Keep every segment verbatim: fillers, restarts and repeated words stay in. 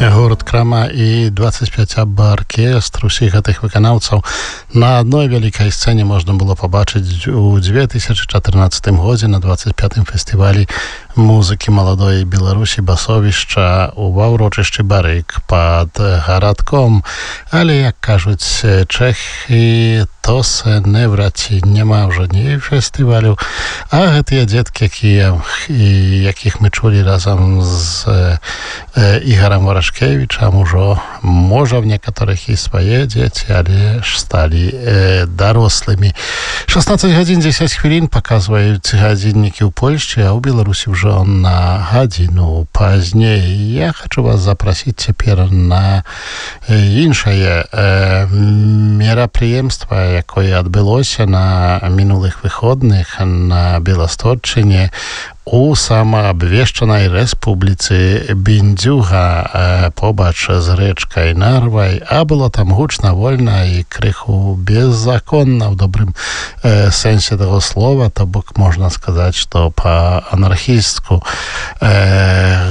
Гурт Крама і двадцять п'ять оркестр усіх гэтых выканаўцаў на адной вялікай сцэне можна было пабачыць у две тысячи чатырнаццатым годзе на двадцять пятым фестывалі музыкі маладой Беларусі Басовішча ва ўрочышчы Барык пад гарадком. Але, як кажуць чэхі, то се не враці, няма ўжо ні фестывалю. А гэтыя дзеткі, якія, якіх мы чулі разам з э, Ігорем Варашкевічам, ужо, можа, в некаторых і свае дзеці, але ж сталі э, дарослымі. шестнадцать гадзін дзесяць хвілін паказваюць гадзіннікі ў Польшчы, а ў Беларусі ўжо на гадзіну пазней. Я хочу вас запросить цяпер на іншае э, мерапрыемства, якое адбылося на мінулых выходных на Беласточчыне у самаабвешчанай рэспубліцы Біндзюга э, побач з рэчкай Нарвай, а было там гучна, вольна і крыху беззаконна ў добрым э, сэнсе таго слова, то бок можна сказаць, што па-анархістку. Э,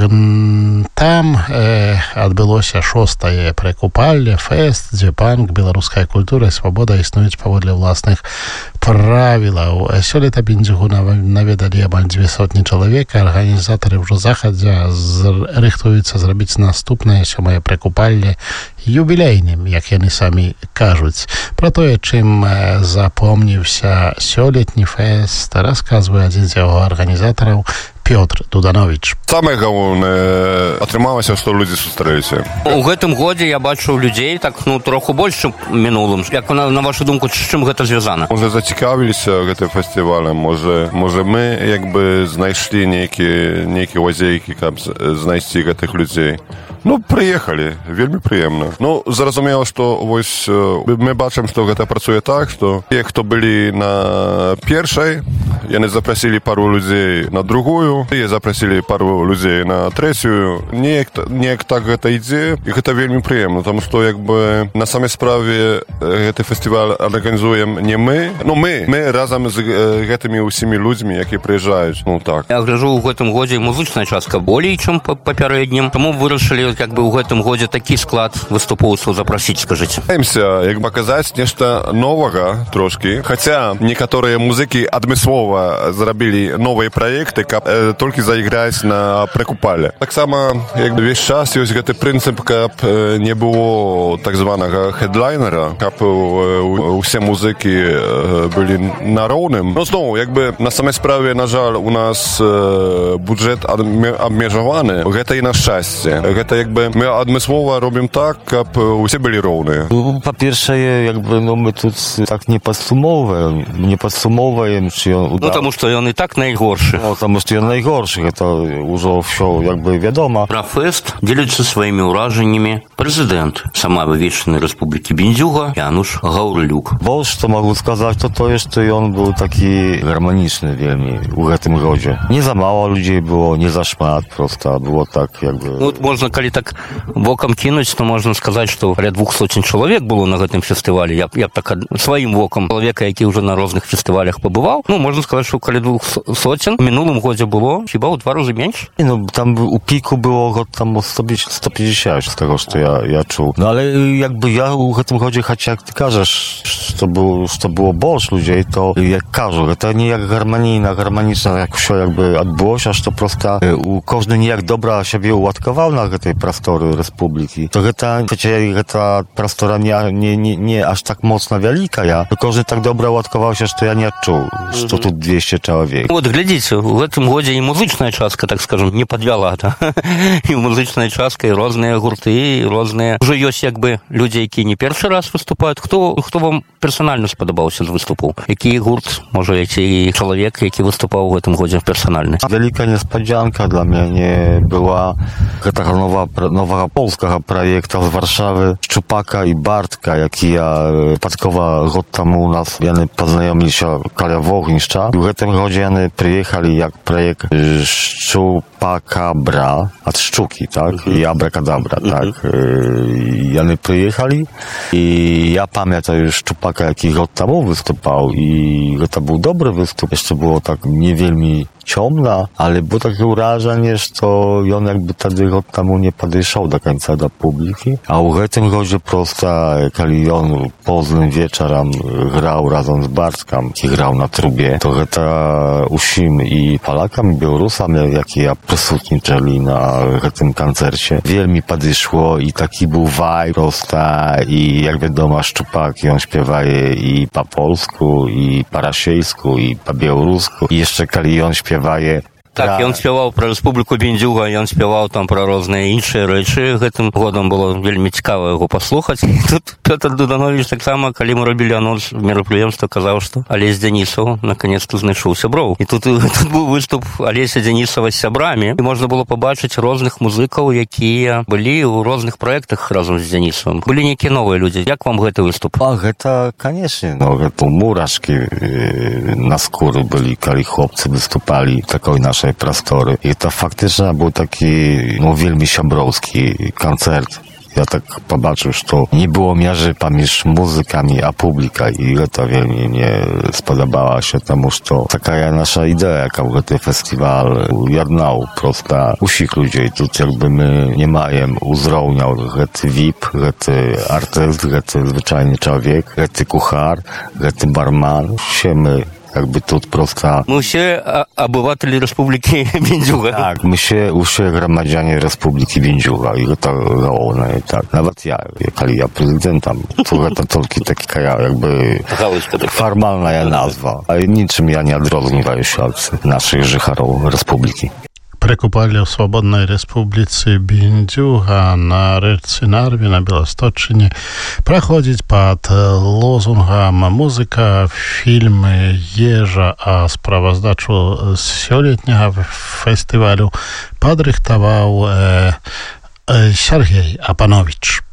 там э, адбылося шостае прыкупалле, фэст, дзе панк, беларуская культура і свабода існуюць паводле ўласных правілаў. Сёлета Біндзюгу наведалі амаль дзве сотні чалавека. Арганізатары ўжо захадзя рыхтуюцца зрабіць наступнае сёмае прыкупалле юбілейным, як яны самі кажуць. Пра тое, чым запомніўся сёлетні фэст, расказвае адзін з яго арганізатараў Пётр Дуданowicz. Самае галоўнае атрымалася, што людзі сустрэліся. У гэтым годзе я бачыў людзей так, ну, троху больш, чым мінулым. Як на, на вашу думку, з чым гэта звязана? Можа, зацікавіліся гэтым фестывалем, можа, можа мы як бы знайшлі нейкі, нейкі лазейкі, каб знайсці гэтых людзей. Ну, прыехалі, вельмі прыемна. Ну, зразумела, што вось мы бачым, што гэта працуе так, што те, хто былі на першай, яны запрасілі пару людзей на другую, і запрасілі пару людзей на трэцюю. Неяк, неяк так гэта ідзе, і гэта вельмі прыемна, таму што як бы на самай справе гэты фестываль арганізуем не мы, ну мы, мы разам з гэтымі ўсімі людзьмі, якія прыязджаюць. Ну так. Я гляджу, у гэтым годзе музычная частка болей, чым папярэднім, таму вырашылі як бы ў гэтым годзе такі склад выступоўцаў запрасіць, скажыце. Стараемся, як паказаць нешта новага трошкі, хаця некаторыя музыкі адмыслова зрабілі новыя праекты, каб э, толькі заіграць на прыкупале. Таксама, як бы весь час ёсць гэты прынцып, каб э, не было так званага хедлайнера, каб э, усе музыкі э, былі на роўным. Ну, зноў, як бы на самай справе, на жаль, у нас э, бюджэт абмежаваны. Гэта і на шчасце. Гэта jakby my admysłowo robimy tak, aby usie byli równe. Po pierwsze, jakby no my tu tak nie podsumowujemy, nie podsumowujemy, czy on udało. No тому що він і так найгорший. No тому що він найгорший, це вже все якби відомо. Про фест ділиться своїми ураженнями президент самообвешчаної Республіки Біндзюга Януш Гаврилюк. Bo що можу сказати, то то, що він був такий гармонічний вельми у цьому році. Не за мало людей було, не за шмат, просто було так якби. Ну, от можна, коли так воком кинуть, то можна сказати, що поряд двох сотень чоловік було на цьому фестивалі. Я, я б так своїм воком чоловіка, який вже на різних фестивалях побував, ну, можна сказати, що коли двох сотень в минулому годі було хіба у два рази менше. Ну, там у піку було там сто п'ятдесят, з того, що я, я чув. Ну, але якби я у цьому годі, хоча як ти кажеш, що було, що було більше людей, то як кажу, це не як гармонійно, гармонічно, як все якби відбулося, що просто у кожен ніяк добре себе уладкував на цій просторі республіки, то це, хоча ця простора не, не, не, не аж так мощно велика, то кожен так добре уладкувався, що я не відчув, що mm-hmm. тут двісті чоловік. Вот, глядите, в этом годе и музычная частка, так скажем, не подвяла, да? И музычная частка, и разные гурты, и разные... Уже есть, как бы, люди, які не перший раз выступают. Кто, кто вам персонально сподобался з виступу? Який гурт, може, який чоловік, який виступав в этом годі персонально? Велика несподзянка для мяне была гэтага нова, новага полскага праекта з Варшавы Шчупака і Бартка, якія падкова год таму у нас яны пазнаёміліся каля вогнішча. W tym godzie oni przyjechali jak projekt Szczupakabra, od szczuki, tak? I Abracadabra, tak? I oni przyjechali i ja pamiętam już Szczupaka, jaki rok temu wystupał i to był dobry wystup. Jeszcze było tak niewielmi ciemna, ale było takie wrażenie, że to on jakby wtedy rok temu nie podeszł do końca do publiki, a w tym godzie prosta, kiedy on pozdnym wieczorem grał razem z Bartkiem, i grał na trubie, to to usim i Polakami, i Białorusami, jakie ja przysutniczyli na tym koncercie. Wielmi podeszło i taki był vibe prosta i jak wiadomo, Szczupak, i on śpiewaje i po polsku, i po rosyjsku, i po białorusku, i jeszcze kiedy on śpiewa Так, ён спяваў пра Рэспубліку Бендзюга, ён спяваў там пра розныя іншыя рэчы. Гэтым годам было вельмі цікава яго паслухаць. Тут Пётр Дуданович таксама, калі мы рабілі анонс мерапрыемства, казаў, што Алесь Дзянісаў наконец-то знайшоў сяброў. І тут, тут быў выступ Алеся Дзянісава з сябрамі, і можна было пабачыць розных музыкаў, якія былі ў розных праектах разам з Дзянісавым. Былі нейкія новыя людзі. Як вам гэты выступ? А гэта, канешне, ну, гэта мурашкі э, на скуры былі, калі хлопцы выступалі такой нашай prostory. I to faktycznie był taki, no, wielmi siabrowski koncert. Ja tak pobaczył, że to nie było mierzy pomiędzy muzykami a publika i to wielmi mnie spodobała się temu, że to taka nasza idea, jaka w ten festiwal jednał prosta usich ludzi. I tu jakby my nie majem uzrówniał ten V I P, ten artyst, ten zwyczajny człowiek, ten kuchar, ten barman. Siemy jakby tu prosta... Мы все обыватели Республики Бендзюга. Tak, my się, usie gromadzianie Republiki Bендзюга. I to główne, tak. Nawet ja, jeżeli ja prezydentem, to to tylko taka jakby formalna nazwa. A niczym ja nie odróżniam się od naszych życharów Republiki. Прекупали в Свободной Республике Бендзюга на речке Нарве, на Белосточине, проходить под лозунгом «Музыка, фильмы, ежа», а справоздачу сёлетнего фестивалю подрыхтовал э, э, Сергей Апанович.